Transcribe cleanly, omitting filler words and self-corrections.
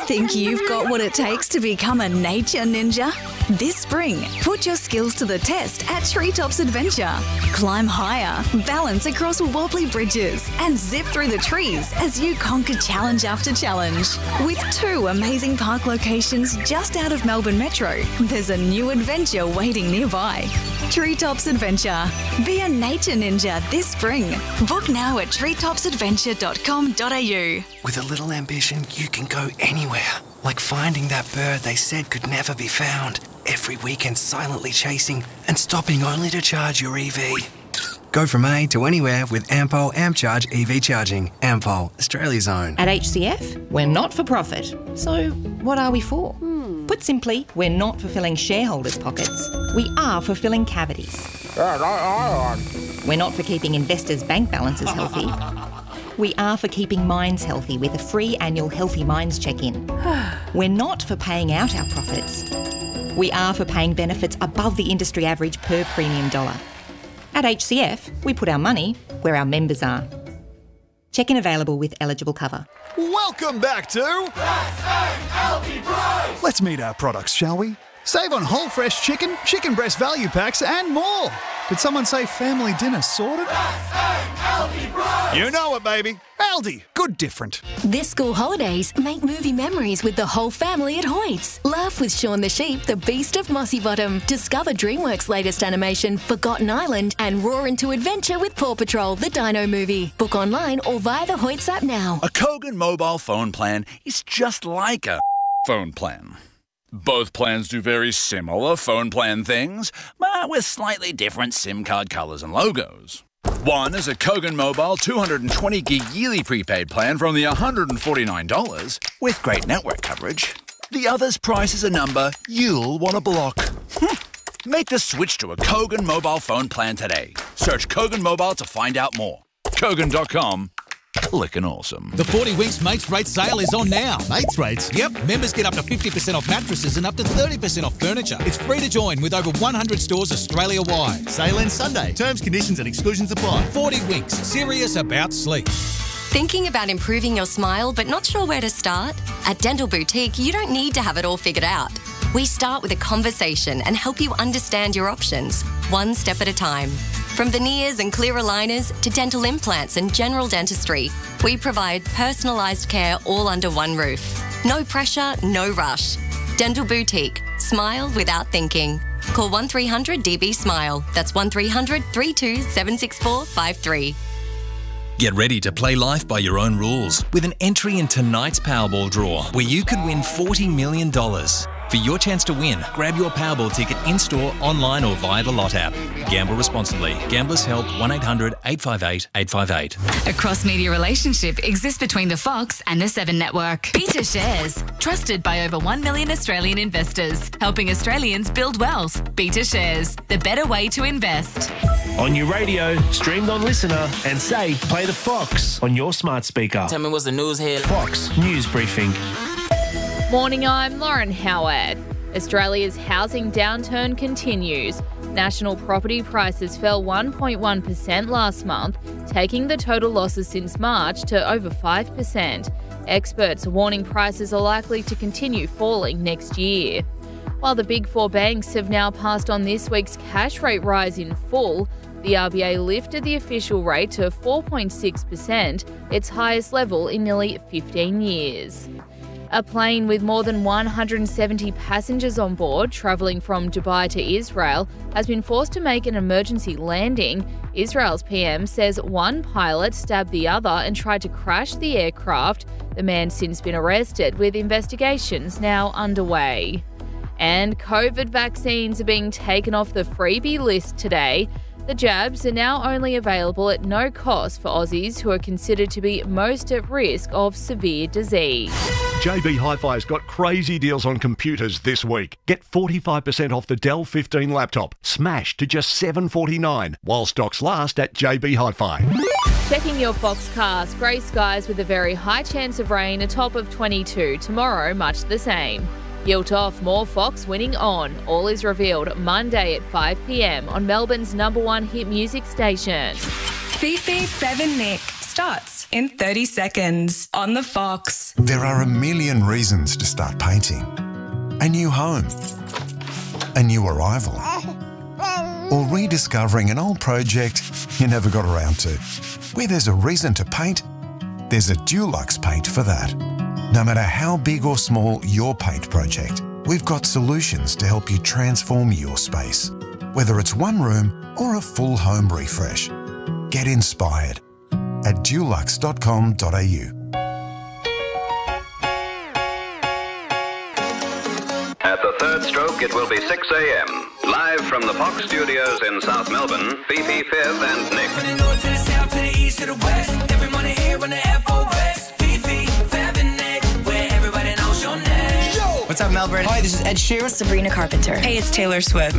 Think you've got what it takes to become a nature ninja? This spring, put your skills to the test at Treetops Adventure. Climb higher, balance across wobbly bridges, and zip through the trees as you conquer challenge after challenge. With 2 amazing park locations just out of Melbourne Metro, there's a new adventure waiting nearby. Treetops Adventure. Be a nature ninja this spring. Book now at treetopsadventure.com.au. With a little ambition, you can go anywhere. Like finding that bird they said could never be found. Every weekend silently chasing and stopping only to charge your EV. Go from A to anywhere with Ampol AmpCharge EV charging. Ampol, Australia's own. At HCF, we're not for profit. So what are we for? Put simply, we're not for filling shareholders' pockets. We are for filling cavities. We're not for keeping investors' bank balances healthy. We are for keeping minds healthy with a free annual Healthy Minds check-in. We're not for paying out our profits. We are for paying benefits above the industry average per premium dollar. At HCF, we put our money where our members are. Check-in available with eligible cover. Welcome back to Let's meet our products, shall we? Save on whole fresh chicken, chicken breast value packs and more. Did someone say family dinner sorted? You know it, baby. Aldi, good different. This school holidays, make movie memories with the whole family at Hoyts. Laugh with Shaun the Sheep, the Beast of Mossy Bottom. Discover DreamWorks' latest animation, Forgotten Island, and roar into adventure with Paw Patrol, the Dino movie. Book online or via the Hoyts app now. A Kogan mobile phone plan is just like a phone plan. Both plans do very similar phone plan things, but with slightly different SIM card colours and logos. One is a Kogan Mobile 220 gig yearly prepaid plan for only $149 with great network coverage. The other's price is a number you'll want to block. Make the switch to a Kogan mobile phone plan today. Search Kogan Mobile to find out more. Kogan.com. Lickin' awesome. The 40 Winks Mates Rate sale is on now. Mates Rates? Yep. Members get up to 50% off mattresses and up to 30% off furniture. It's free to join with over 100 stores Australia-wide. Sale ends Sunday. Terms, conditions and exclusions apply. 40 Winks. Serious about sleep. Thinking about improving your smile but not sure where to start? At Dental Boutique, you don't need to have it all figured out. We start with a conversation and help you understand your options, one step at a time. From veneers and clear aligners to dental implants and general dentistry, we provide personalised care all under one roof. No pressure, no rush. Dental Boutique. Smile without thinking. Call 1300 DB Smile. That's 1300 32 764 53. Get ready to play life by your own rules with an entry in tonight's Powerball draw, where you could win $40 million. For your chance to win, grab your Powerball ticket in-store, online or via the Lot app. Gamble responsibly. Gamblers Help 1-800-858-858. A cross-media relationship exists between the Fox and the Seven Network. Beta Shares, trusted by over 1 million Australian investors, helping Australians build wealth. Beta Shares, the better way to invest. On your radio, streamed on Listener, and say, play the Fox on your smart speaker. Tell me what's the news here. Fox News Briefing. Morning, I'm Lauren Howard. Australia's housing downturn continues. National property prices fell 1.1% last month, taking the total losses since March to over 5%. Experts are warning prices are likely to continue falling next year. While the Big Four banks have now passed on this week's cash rate rise in full, the RBA lifted the official rate to 4.6%, its highest level in nearly 15 years. A plane with more than 170 passengers on board travelling from Dubai to Israel has been forced to make an emergency landing. Israel's PM says one pilot stabbed the other and tried to crash the aircraft. The man's since been arrested, with investigations now underway. And COVID vaccines are being taken off the freebie list today. The jabs are now only available at no cost for Aussies who are considered to be most at risk of severe disease. JB Hi-Fi's got crazy deals on computers this week. Get 45% off the Dell 15 laptop, smashed to just $749, while stocks last at JB Hi-Fi. Checking your Foxcast, grey skies with a very high chance of rain, a top of 22. Tomorrow, much the same. Yield off, more Fox winning on. All is revealed Monday at 5 p.m. on Melbourne's #1 hit music station. Fifi, Bev and Nick starts in 30 seconds on The Fox. There are a million reasons to start painting. A new home, a new arrival, or rediscovering an old project you never got around to. Where there's a reason to paint, there's a Dulux paint for that. No matter how big or small your paint project, we've got solutions to help you transform your space. Whether it's one room or a full home refresh. Get inspired at dulux.com.au. At the third stroke, it will be 6 a.m. Live from the Fox Studios in South Melbourne, Fifi, Fiv and Nick. From the north to the south to the east to the west, every morning here on the FOS. Fifi, Fiv and Nick, where everybody knows your name. What's up, Melbourne? Hi, this is Ed Sheeran. Sabrina Carpenter. Hey, it's Taylor Swift.